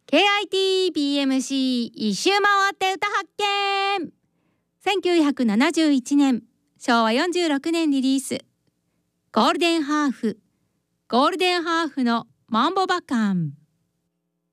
KITBMC 一周回って歌発見。1971年昭和46年リリース。ゴールデンハーフのマンボバカン。